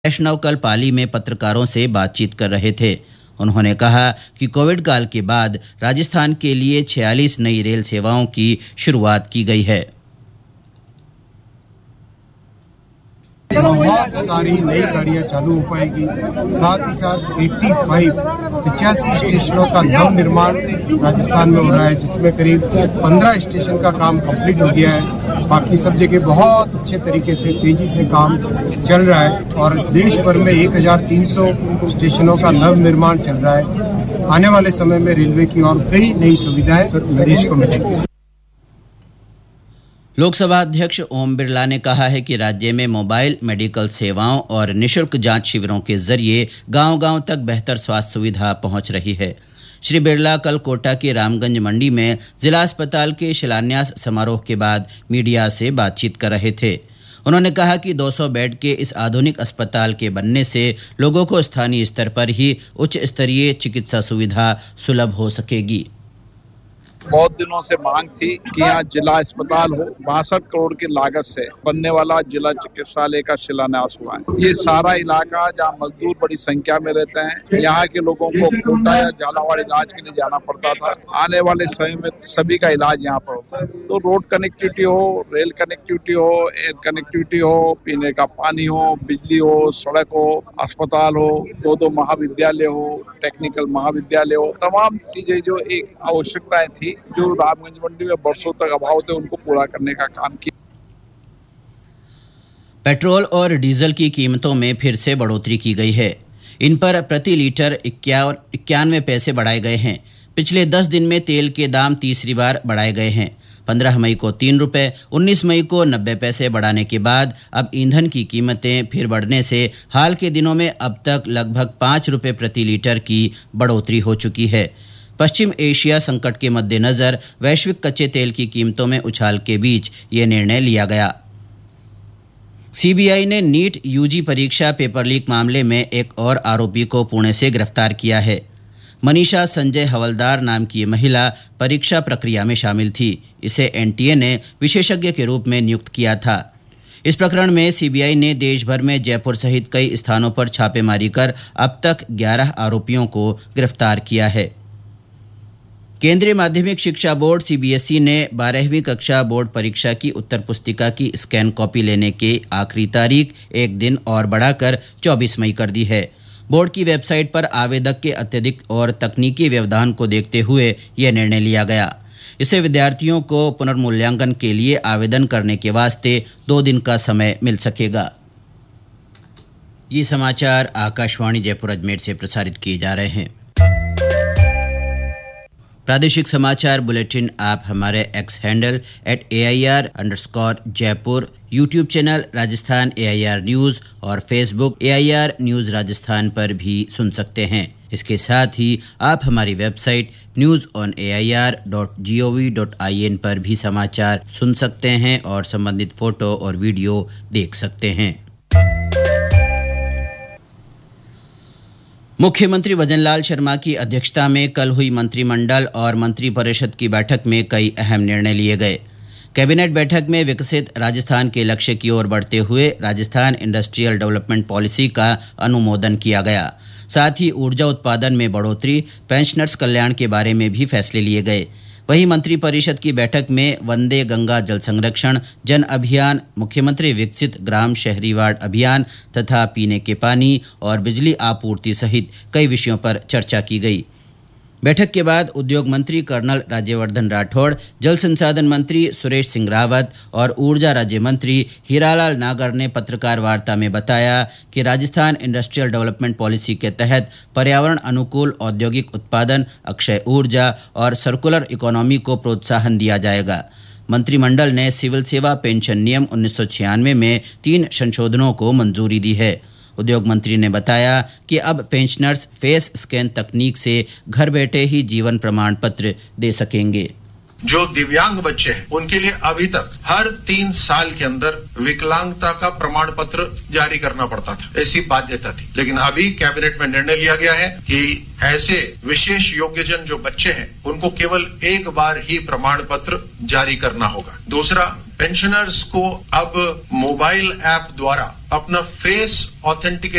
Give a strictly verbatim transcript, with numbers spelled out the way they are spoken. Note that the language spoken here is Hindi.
वैष्णव कल पाली में पत्रकारों से बातचीत कर रहे थे। उन्होंने कहा कि कोविड काल के बाद राजस्थान के लिए छियालीस नई रेल सेवाओं की शुरुआत की गई है। बहुत सारी नई गाड़ियां चालू हो पाएगी, साथ ही साथ पचासी पिचासी स्टेशनों का नव निर्माण राजस्थान में हो रहा है, जिसमें करीब पंद्रह स्टेशन का काम कंप्लीट हो गया है। बाकी सब जगह बहुत अच्छे तरीके से तेजी से काम चल रहा है और देश भर में एक हजार तीन सौ स्टेशनों का नव निर्माण चल रहा है। आने वाले समय में रेलवे की और कई नई सुविधाएं देश को मिलेंगी। लोकसभा अध्यक्ष ओम बिरला ने कहा है कि राज्य में मोबाइल मेडिकल सेवाओं और निशुल्क जांच शिविरों के जरिए गांव-गांव तक बेहतर स्वास्थ्य सुविधा पहुंच रही है। श्री बिरला कल कोटा के रामगंज मंडी में जिला अस्पताल के शिलान्यास समारोह के बाद मीडिया से बातचीत कर रहे थे। उन्होंने कहा कि दो सौ बेड के इस आधुनिक अस्पताल के बनने से लोगों को स्थानीय स्तर पर ही उच्च स्तरीय चिकित्सा सुविधा सुलभ हो सकेगी। बहुत दिनों से मांग थी कि यहाँ जिला अस्पताल हो। बासठ करोड़ की लागत से बनने वाला जिला चिकित्सालय का शिलान्यास हुआ है। ये सारा इलाका जहाँ मजदूर बड़ी संख्या में रहते हैं, यहाँ के लोगों को कोटा या झालावाड़ इलाज के लिए जाना पड़ता था, आने वाले समय में सभी का इलाज यहाँ पर होगा। तो रोड कनेक्टिविटी हो, रेल कनेक्टिविटी हो, एयर कनेक्टिविटी हो, पीने का पानी हो, बिजली हो, सड़क हो, अस्पताल हो, दो दो महाविद्यालय हो, टेक्निकल महाविद्यालय हो, तमाम चीजें जो एक आवश्यकताएं थी जो रामगंज मंडी में बरसों तक अभाव थे, उनको पूरा करने का काम किया। पेट्रोल और डीजल की कीमतों में फिर से बढ़ोतरी की गई है। इन पर प्रति लीटर इक्यावन इक्यानवे पैसे बढ़ाए गए हैं। पिछले दस दिन में तेल के दाम तीसरी बार बढ़ाए गए हैं। पंद्रह मई को तीन रुपये, उन्नीस मई को नब्बे पैसे बढ़ाने के बाद अब ईंधन की कीमतें फिर बढ़ने से हाल के दिनों में अब तक लगभग पाँच रुपये प्रति लीटर की बढ़ोतरी हो चुकी है। पश्चिम एशिया संकट के मद्देनजर वैश्विक कच्चे तेल की कीमतों में उछाल के बीच ये निर्णय लिया गया। सीबीआई ने नीट यूजी परीक्षा पेपर लीक मामले में एक और आरोपी को पुणे से गिरफ्तार किया है। मनीषा संजय हवलदार नाम की महिला परीक्षा प्रक्रिया में शामिल थी। इसे एनटीए ने विशेषज्ञ के रूप में नियुक्त किया था। इस प्रकरण में सीबीआई ने देश भर में जयपुर सहित कई स्थानों पर छापेमारी कर अब तक ग्यारह आरोपियों को गिरफ्तार किया है। केंद्रीय माध्यमिक शिक्षा बोर्ड सीबीएसई ने बारहवीं कक्षा बोर्ड परीक्षा की उत्तर पुस्तिका की स्कैन कॉपी लेने की आखिरी तारीख एक दिन और बढ़ाकर चौबीस मई कर दी है। बोर्ड की वेबसाइट पर आवेदक के अत्यधिक और तकनीकी व्यवधान को देखते हुए यह निर्णय लिया गया। इससे विद्यार्थियों को पुनर्मूल्यांकन के लिए आवेदन करने के वास्ते दो दिन का समय मिल सकेगा। ये समाचार आकाशवाणी जयपुर अजमेर से प्रसारित किए जा रहे हैं। प्रादेशिक समाचार बुलेटिन आप हमारे x handle at A I R underscore Jaipur, YouTube channel Rajasthan A I R news और Facebook A I R news Rajasthan पर भी सुन सकते हैं। इसके साथ ही आप हमारी website news on A I R dot G O V dot I N पर भी समाचार सुन सकते हैं और संबंधित फोटो और वीडियो देख सकते हैं। मुख्यमंत्री भजनलाल शर्मा की अध्यक्षता में कल हुई मंत्रिमंडल और मंत्रिपरिषद की बैठक में कई अहम निर्णय लिए गए। कैबिनेट बैठक में विकसित राजस्थान के लक्ष्य की ओर बढ़ते हुए राजस्थान इंडस्ट्रियल डेवलपमेंट पॉलिसी का अनुमोदन किया गया। साथ ही ऊर्जा उत्पादन में बढ़ोतरी, पेंशनर्स कल्याण के बारे में भी फैसले लिए गए। वहीं मंत्रिपरिषद की बैठक में वंदे गंगा जल संरक्षण जन अभियान, मुख्यमंत्री विकसित ग्राम शहरी वार्ड अभियान तथा पीने के पानी और बिजली आपूर्ति सहित कई विषयों पर चर्चा की गई। बैठक के बाद उद्योग मंत्री कर्नल राज्यवर्धन राठौड़, जल संसाधन मंत्री सुरेश सिंह रावत और ऊर्जा राज्य मंत्री हीरालाल नागर ने पत्रकार वार्ता में बताया कि राजस्थान इंडस्ट्रियल डेवलपमेंट पॉलिसी के तहत पर्यावरण अनुकूल औद्योगिक उत्पादन, अक्षय ऊर्जा और सर्कुलर इकोनॉमी को प्रोत्साहन दिया जाएगा। मंत्रिमंडल ने सिविल सेवा पेंशन नियम उन्नीस सौ छियानवे में तीन संशोधनों को मंजूरी दी है। उद्योग मंत्री ने बताया कि अब पेंशनर्स फेस स्कैन तकनीक से घर बैठे ही जीवन प्रमाण पत्र दे सकेंगे। जो दिव्यांग बच्चे हैं उनके लिए अभी तक हर तीन साल के अंदर विकलांगता का प्रमाण पत्र जारी करना पड़ता था, ऐसी बाध्यता थी। लेकिन अभी कैबिनेट में निर्णय लिया गया है कि ऐसे विशेष योग्यजन जो बच्चे हैं उनको केवल एक बार ही प्रमाण पत्र जारी करना होगा। दूसरा, पेंशनर्स को अब मोबाइल ऐप द्वारा अपना फेस ऑथेंटिकेट